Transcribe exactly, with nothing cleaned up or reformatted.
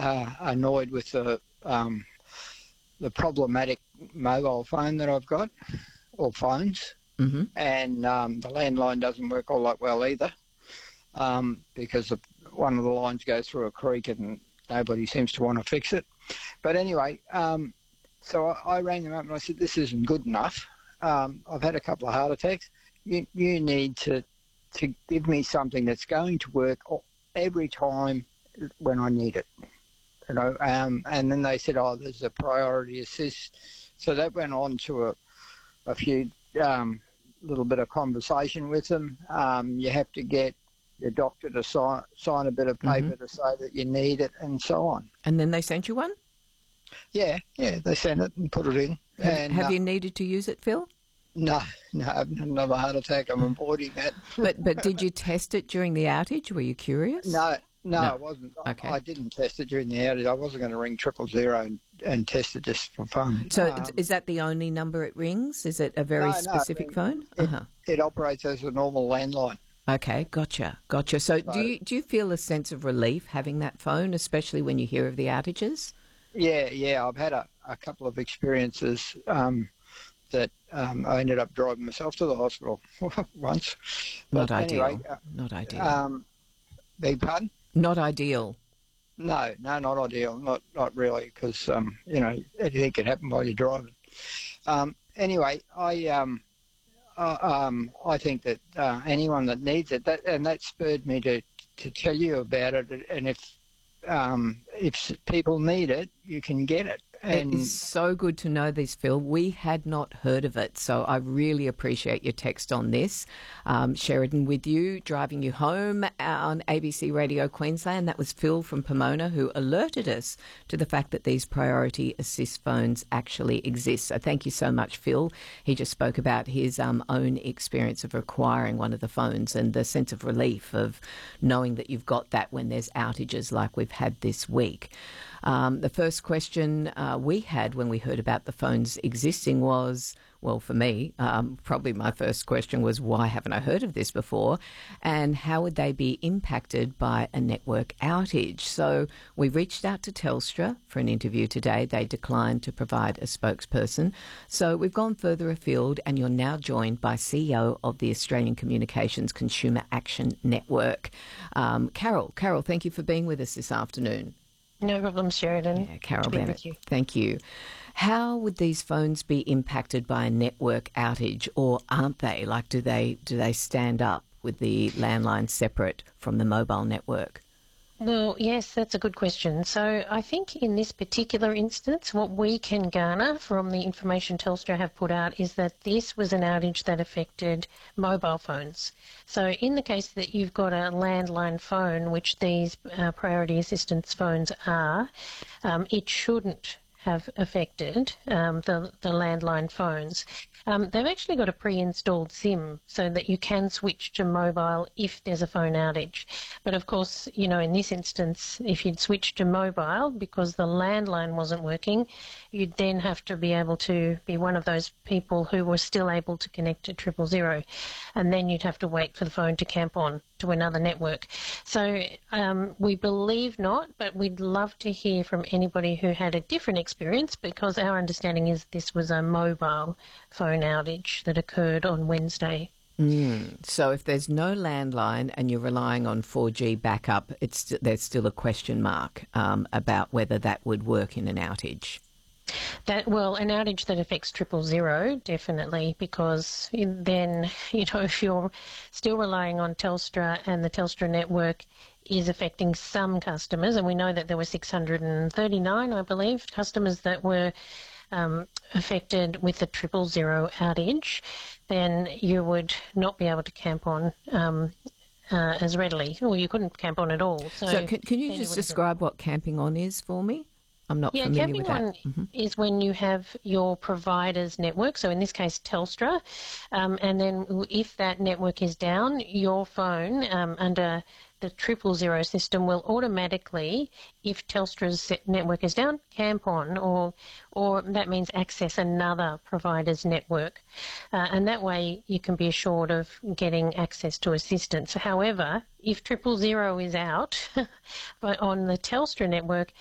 uh, annoyed with the um, the problematic mobile phone that I've got, or phones, Mm-hmm. and um, the landline doesn't work all that well either, um, because the, one of the lines goes through a creek and nobody seems to want to fix it. But anyway, um, so I, I rang them up and I said, this isn't good enough. Um, I've had a couple of heart attacks. You, you need to to give me something that's going to work every time when I need it. You know, um, and then they said, oh, there's a priority assist. So that went on to a, a few um, little bit of conversation with them. Um, you have to get your doctor to sign, sign a bit of paper Mm-hmm. to say that you need it and so on. And then they sent you one? Yeah, yeah, they sent it and put it in. Have, and, have uh, you needed to use it, Phil? No, no, I've had another heart attack. I'm avoiding that. But but did you test it during the outage? Were you curious? No, no, No. I wasn't. Okay. I, I didn't test it during the outage. I wasn't going to ring triple zero and, and test it just for fun. So Um, is that the only number it rings? Is it a very No, no, specific it- phone? it- Uh-huh. it operates as a normal landline. Okay, gotcha, gotcha. So do So- you do you feel a sense of relief having that phone, especially when you hear of the outages? Yeah, yeah. I've had a, a couple of experiences um, that um, I ended up driving myself to the hospital once. Not But ideal. anyway, uh, Not ideal. um, beg pardon? Not ideal. No, no, not ideal. Not not really, because um, you know, anything can happen while you're driving. Um, anyway, I um, uh, um, I think that uh, anyone that needs it, that and that spurred me to, to tell you about it. And if um, if people need it, you can get it. And It is so good to know this, Phil. We had not heard of it, so I really appreciate your text on this. Um, Sheridan with you, driving you home on A B C Radio Queensland. That was Phil from Pomona who alerted us to the fact that these priority assist phones actually exist. So thank you so much, Phil. He just spoke about his um, own experience of acquiring one of the phones and the sense of relief of knowing that you've got that when there's outages like we've had this week. Um, the first question uh, we had when we heard about the phones existing was, well, for me, um, probably my first question was, why haven't I heard of this before? And how would they be impacted by a network outage? So we reached out to Telstra for an interview today. They declined to provide a spokesperson. So we've gone further afield, and you're now joined by C E O of the Australian Communications Consumer Action Network, um, Carol. Carol, thank you for being with us this afternoon. No problem, Sheridan. Yeah, Carol Good to be Bennett. with you. Thank you. How would these phones be impacted by a network outage, or aren't they? Like, do they do they stand up with the landline separate from the mobile network? Well, yes, that's a good question. So I think in this particular instance, what we can garner from the information Telstra have put out is that this was an outage that affected mobile phones. So in the case that you've got a landline phone, which these uh, priority assistance phones are, um, it shouldn't have affected um, the, the landline phones. Um, they've actually got a pre-installed SIM so that you can switch to mobile if there's a phone outage. But of course, you know, in this instance, if you'd switch to mobile because the landline wasn't working, you'd then have to be able to be one of those people who were still able to connect to triple zero. And then you'd have to wait for the phone to camp on to another network. So um, we believe not, but we'd love to hear from anybody who had a different experience, because our understanding is this was a mobile phone outage that occurred on Wednesday. Mm. So if there's no landline and you're relying on four G backup, it's there's still a question mark um, about whether that would work in an outage. That well, an outage that affects triple zero, definitely, because then, you know, if you're still relying on Telstra and the Telstra network is affecting some customers, and we know that there were six hundred thirty-nine, I believe, customers that were um, affected with the triple zero outage, then you would not be able to camp on um, uh, as readily, or you couldn't camp on at all. So, So can, can you then just would have- describe what camping on is for me? I'm not Yeah, familiar camping with that. on Mm-hmm. is when you have your provider's network, so in this case Telstra, um, and then if that network is down, your phone um, under the triple zero system will automatically, if Telstra's network is down, camp on, or or that means access another provider's network. Uh, and that way you can be assured of getting access to assistance. However, if triple zero is out but on the Telstra network,